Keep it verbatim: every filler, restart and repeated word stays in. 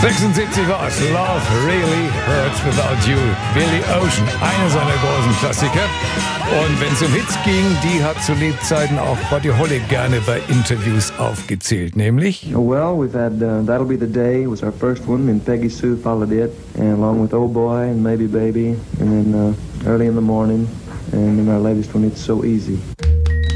sechsundsiebzig war es. Love Really Hurts Without You. Billy Ocean, einer seiner großen Klassiker. Und wenn es um Hits ging, die hat zu Lebzeiten auch Buddy Holly gerne bei Interviews aufgezählt, nämlich... Well, we've had uh, That'll Be the Day was our first one, and Peggy Sue followed it, and along with Oh Boy and Maybe Baby, and then uh, Early in the Morning, and then our latest one, It's So Easy.